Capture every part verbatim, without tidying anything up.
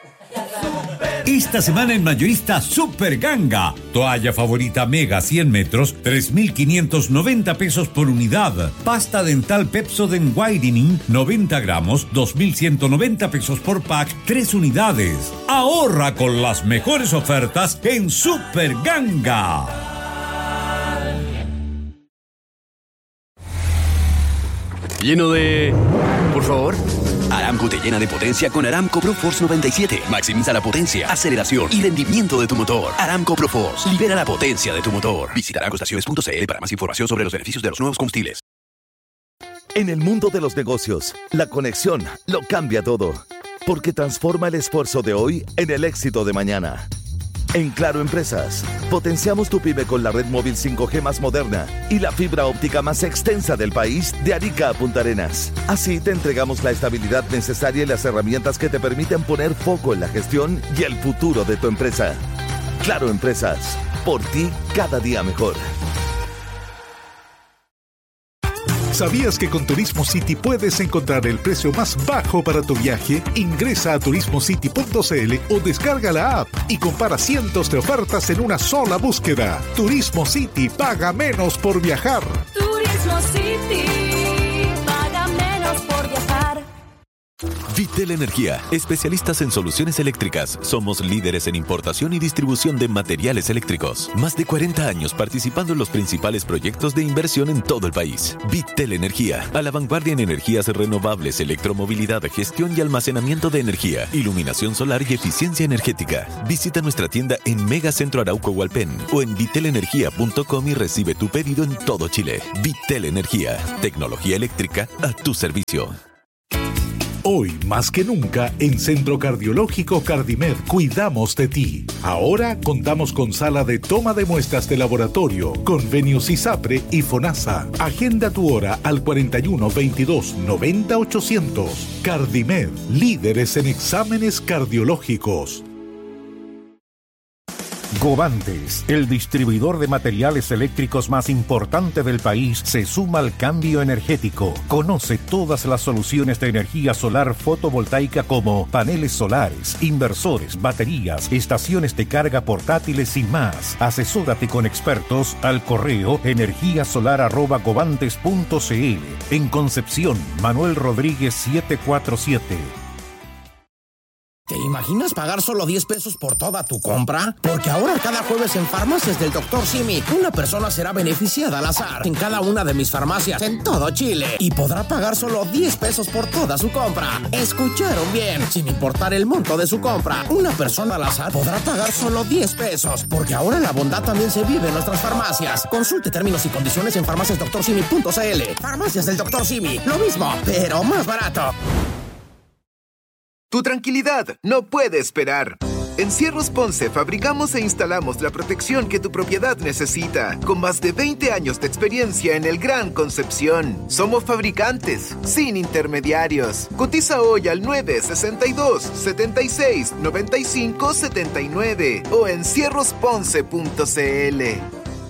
Esta semana en Mayorista Super Ganga. Toalla favorita Mega cien metros, tres mil quinientos noventa pesos por unidad. Pasta dental Pepsodent Whitening, noventa gramos, dos mil ciento noventa pesos por pack, tres unidades. Ahorra con las mejores ofertas en Super Ganga. Lleno de... Por favor. Aramco te llena de potencia con Aramco ProForce noventa y siete. Maximiza la potencia, aceleración y rendimiento de tu motor. Aramco ProForce. Libera la potencia de tu motor. Visita aramco estaciones punto c l para más información sobre los beneficios de los nuevos combustibles. En el mundo de los negocios, la conexión lo cambia todo. Porque transforma el esfuerzo de hoy en el éxito de mañana. En Claro Empresas, potenciamos tu pyme con la red móvil cinco G más moderna y la fibra óptica más extensa del país de Arica a Punta Arenas. Así te entregamos la estabilidad necesaria y las herramientas que te permiten poner foco en la gestión y el futuro de tu empresa. Claro Empresas, por ti cada día mejor. ¿Sabías que con Turismo City puedes encontrar el precio más bajo para tu viaje? Ingresa a turismo city punto c l o descarga la app y compara cientos de ofertas en una sola búsqueda. Turismo City, paga menos por viajar. Turismo City, paga menos por viajar. Vitel Energía, especialistas en soluciones eléctricas. Somos líderes en importación y distribución de materiales eléctricos. Más de cuarenta años participando en los principales proyectos de inversión en todo el país. Vitel Energía, a la vanguardia en energías renovables, electromovilidad, gestión y almacenamiento de energía, iluminación solar y eficiencia energética. Visita nuestra tienda en Megacentro Arauco Hualpén o en vitel energía punto com y recibe tu pedido en todo Chile. Vitel Energía, tecnología eléctrica a tu servicio. Hoy, más que nunca, en Centro Cardiológico Cardimed cuidamos de ti. Ahora contamos con sala de toma de muestras de laboratorio, convenios ISAPRE y FONASA. Agenda tu hora al cuarenta y uno, veintidós, noventa, ochocientos. Cardimed, líderes en exámenes cardiológicos. Govantes, el distribuidor de materiales eléctricos más importante del país, se suma al cambio energético. Conoce todas las soluciones de energía solar fotovoltaica como paneles solares, inversores, baterías, estaciones de carga portátiles y más. Asesórate con expertos al correo energía solar arroba govantes punto c l. En Concepción, Manuel Rodríguez setecientos cuarenta y siete. ¿Te imaginas pagar solo diez pesos por toda tu compra? Porque ahora cada jueves en Farmacias del doctor Simi, una persona será beneficiada al azar en cada una de mis farmacias en todo Chile y podrá pagar solo diez pesos por toda su compra. ¿Escucharon bien? Sin importar el monto de su compra, una persona al azar podrá pagar solo diez pesos, porque ahora la bondad también se vive en nuestras farmacias. Consulte términos y condiciones en farmacias doctor simi punto c l. Farmacias del doctor Simi, lo mismo, pero más barato. Tu tranquilidad no puede esperar. En Cierros Ponce fabricamos e instalamos la protección que tu propiedad necesita, con más de veinte años de experiencia en el Gran Concepción. Somos fabricantes, sin intermediarios. Cotiza hoy al nueve sesenta y dos, setenta y seis, noventa y cinco, setenta y nueve o en cierros ponce punto c l.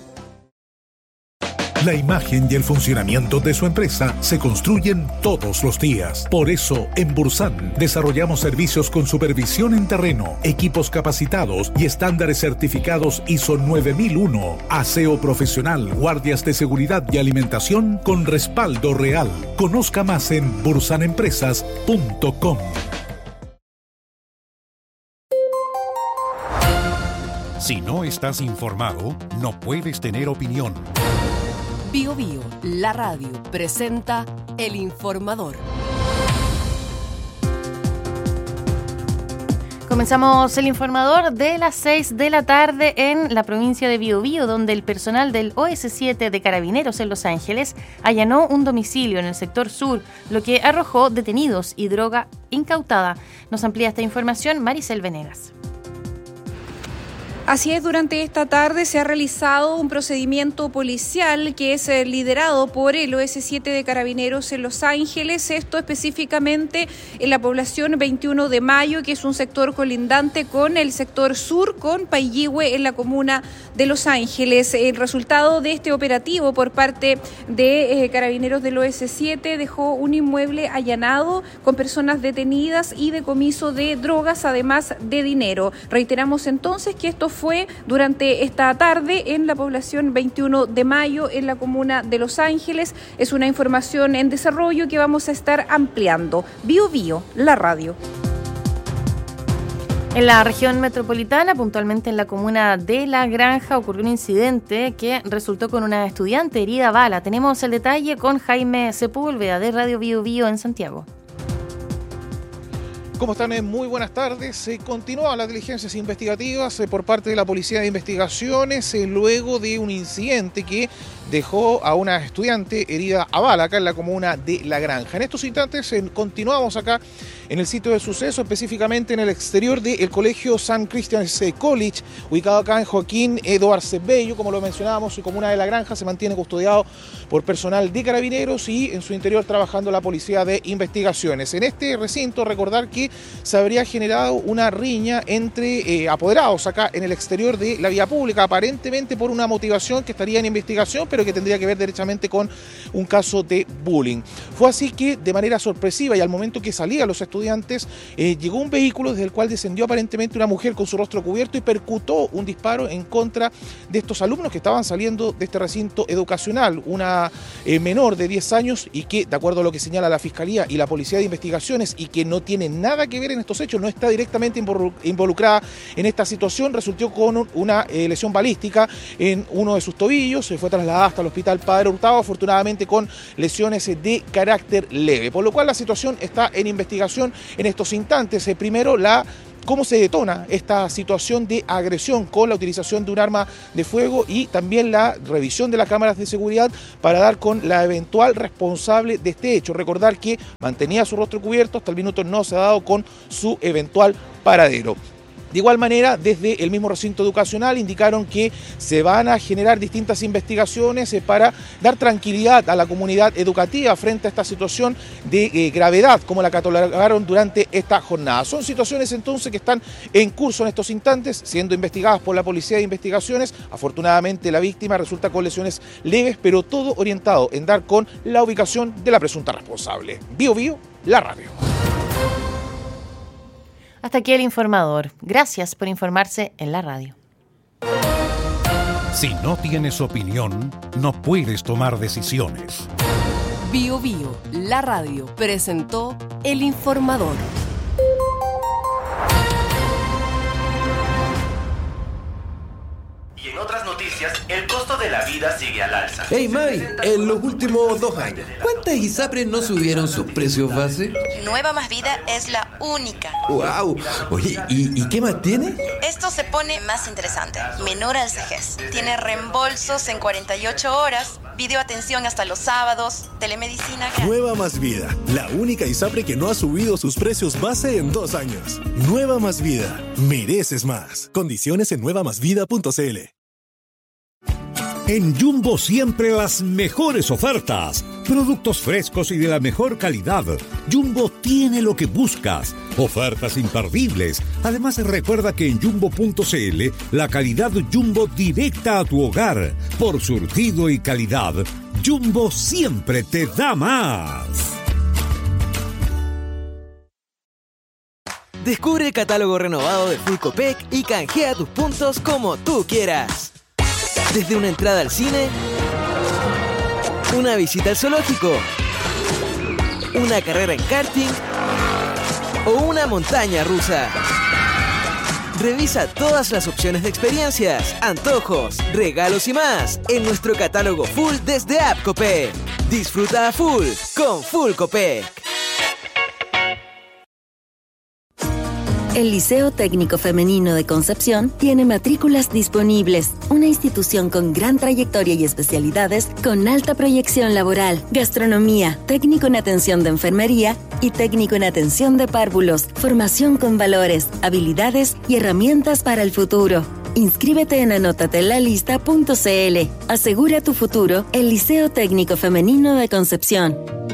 La imagen y el funcionamiento de su empresa se construyen todos los días. Por eso, en Bursan desarrollamos servicios con supervisión en terreno, equipos capacitados y estándares certificados I S O nueve mil uno, aseo profesional, guardias de seguridad y alimentación con respaldo real. Conozca más en bursan empresas punto com. Si no estás informado, no puedes tener opinión. Bio Bio, la radio, presenta El Informador. Comenzamos El Informador de las seis de la tarde en la provincia de Biobío, donde el personal del O S siete de Carabineros en Los Ángeles allanó un domicilio en el sector sur, lo que arrojó detenidos y droga incautada. Nos amplía esta información Maricel Venegas. Así es, durante esta tarde se ha realizado un procedimiento policial que es eh, liderado por el O S siete de Carabineros en Los Ángeles, esto específicamente en la población veintiuno de mayo, que es un sector colindante con el sector sur, con Paillihue en la comuna de Los Ángeles. El resultado de este operativo por parte de eh, Carabineros del O S siete dejó un inmueble allanado con personas detenidas y decomiso de drogas, además de dinero. Reiteramos entonces que esto fue durante esta tarde en la población veintiuno de mayo en la comuna de Los Ángeles. Es una información en desarrollo que vamos a estar ampliando. Bio Bio, la radio. En la región metropolitana, puntualmente en la comuna de La Granja, ocurrió un incidente que resultó con una estudiante herida a bala. Tenemos el detalle con Jaime Sepúlveda de Radio Bio Bio en Santiago. ¿Cómo están? Muy buenas tardes. Se continúan las diligencias investigativas por parte de la Policía de Investigaciones luego de un incidente que dejó a una estudiante herida a bala acá en la comuna de La Granja. En estos instantes continuamos acá en el sitio del suceso, específicamente en el exterior del Colegio San Christian's College, ubicado acá en Joaquín Edwards Bello. Como lo mencionábamos, su comuna de La Granja se mantiene custodiado por personal de Carabineros y en su interior trabajando la Policía de Investigaciones. En este recinto, recordar que se habría generado una riña entre eh, apoderados acá en el exterior de la vía pública, aparentemente por una motivación que estaría en investigación, pero que tendría que ver derechamente con un caso de bullying. Fue así que, de manera sorpresiva y al momento que salían los estudiantes, eh, llegó un vehículo desde el cual descendió aparentemente una mujer con su rostro cubierto y percutó un disparo en contra de estos alumnos que estaban saliendo de este recinto educacional, una eh, menor de diez años y que, de acuerdo a lo que señala la Fiscalía y la Policía de Investigaciones, y que no tiene nada que ver en estos hechos, no está directamente involucrada en esta situación, resultó con una eh, lesión balística en uno de sus tobillos, se fue trasladada hasta el Hospital Padre Hurtado, afortunadamente con lesiones de carácter leve, por lo cual la situación está en investigación en estos instantes. Eh, primero, la cómo se detona esta situación de agresión con la utilización de un arma de fuego y también la revisión de las cámaras de seguridad para dar con la eventual responsable de este hecho. Recordar que mantenía su rostro cubierto, hasta el minuto no se ha dado con su eventual paradero. De igual manera, desde el mismo recinto educacional indicaron que se van a generar distintas investigaciones para dar tranquilidad a la comunidad educativa frente a esta situación de eh, gravedad, como la catalogaron durante esta jornada. Son situaciones entonces que están en curso en estos instantes, siendo investigadas por la Policía de Investigaciones. Afortunadamente la víctima resulta con lesiones leves, pero todo orientado en dar con la ubicación de la presunta responsable. Bio Bio, la radio. Hasta aquí el informador. Gracias por informarse en la radio. Si no tienes opinión, no puedes tomar decisiones. Bio Bio, la radio, presentó el informador. Y en otras noticias, el costo de la vida sigue al alza. Hey May, en los últimos dos años, ¿cuántas ISAPRES no subieron sus precios base? Nueva Más Vida es la única. ¡Wow! Oye, ¿y, ¿y qué más tiene? Esto se pone más interesante. Menor al cejez. Tiene reembolsos en cuarenta y ocho horas, videoatención hasta los sábados, telemedicina gratis. Nueva Más Vida, la única ISAPRE que no ha subido sus precios base en dos años. Nueva Más Vida, mereces más. Condiciones en nueva más vida punto c l. En Jumbo siempre las mejores ofertas. Productos frescos y de la mejor calidad. Jumbo tiene lo que buscas. Ofertas imperdibles. Además, recuerda que en jumbo punto c l la calidad Jumbo directa a tu hogar. Por surtido y calidad, Jumbo siempre te da más. Descubre el catálogo renovado de Full Copec y canjea tus puntos como tú quieras. Desde una entrada al cine, una visita al zoológico, una carrera en karting o una montaña rusa. Revisa todas las opciones de experiencias, antojos, regalos y más en nuestro catálogo full desde App Copec. Disfruta a full con Full Copec. El Liceo Técnico Femenino de Concepción tiene matrículas disponibles, una institución con gran trayectoria y especialidades con alta proyección laboral, gastronomía, técnico en atención de enfermería y técnico en atención de párvulos, formación con valores, habilidades y herramientas para el futuro. Inscríbete en anótatelalista punto c l. Asegura tu futuro, el Liceo Técnico Femenino de Concepción.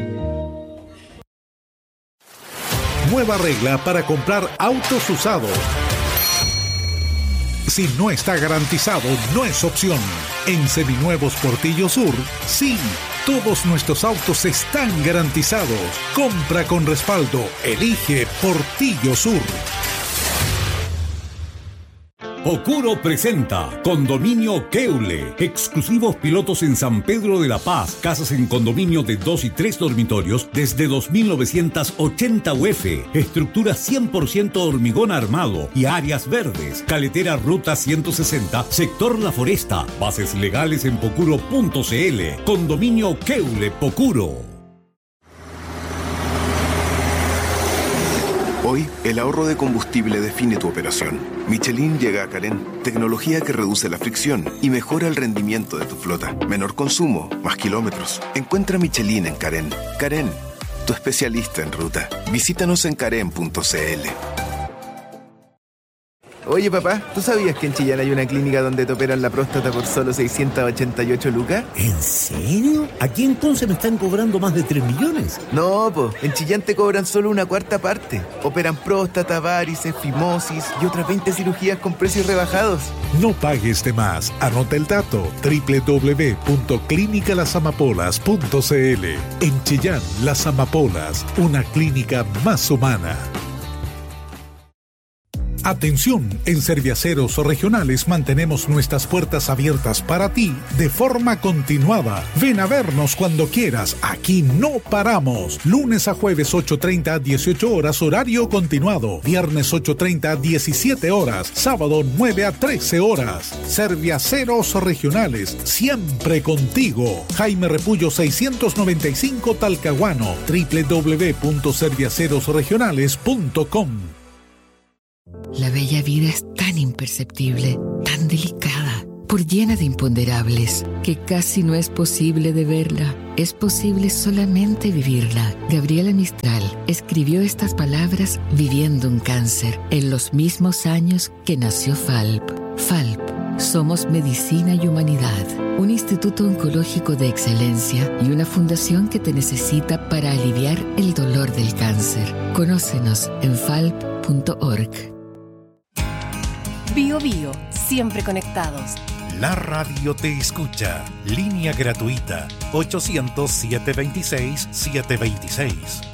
Nueva regla para comprar autos usados. Si no está garantizado, no es opción. En Seminuevos Portillo Sur, sí. Todos nuestros autos están garantizados. Compra con respaldo. Elige Portillo Sur. Pocuro presenta Condominio Keule. Exclusivos pilotos en San Pedro de la Paz. Casas en condominio de dos y tres dormitorios desde dos mil novecientos ochenta U F. Estructura cien por ciento hormigón armado y áreas verdes. Caletera Ruta ciento sesenta, sector La Foresta. Bases legales en pocuro punto c l. Condominio Keule Pocuro. Hoy, el ahorro de combustible define tu operación. Michelin llega a Carén, tecnología que reduce la fricción y mejora el rendimiento de tu flota. Menor consumo, más kilómetros. Encuentra Michelin en Carén. Carén, tu especialista en ruta. Visítanos en carén punto c l. Oye, papá, ¿tú sabías que en Chillán hay una clínica donde te operan la próstata por solo seiscientos ochenta y ocho lucas? ¿En serio? Aquí en Conce me están cobrando más de tres millones. No, po, en Chillán te cobran solo una cuarta parte. Operan próstata, varices, fimosis y otras veinte cirugías con precios rebajados. No pagues de más. Anota el dato: doble u doble u doble u punto clínica las amapolas punto c l. En Chillán, Las Amapolas, una clínica más humana. Atención, en Serviaceros Regionales mantenemos nuestras puertas abiertas para ti de forma continuada. Ven a vernos cuando quieras, aquí no paramos. Lunes a jueves ocho treinta a dieciocho horas, horario continuado. Viernes ocho treinta a diecisiete horas, sábado nueve a trece horas. Serviaceros Regionales, siempre contigo. Jaime Repullo seiscientos noventa y cinco Talcahuano, doble u doble u doble u punto serviaceros regionales punto com. La bella vida es tan imperceptible, tan delicada, por llena de imponderables, que casi no es posible de verla. Es posible solamente vivirla. Gabriela Mistral escribió estas palabras viviendo un cáncer, en los mismos años que nació Falp. Falp, somos medicina y humanidad, un instituto oncológico de excelencia y una fundación que te necesita para aliviar el dolor del cáncer. Conócenos en falp punto org. Bio Bio, siempre conectados. La radio te escucha. Línea gratuita ochocientos, setecientos veintiséis, setecientos veintiséis.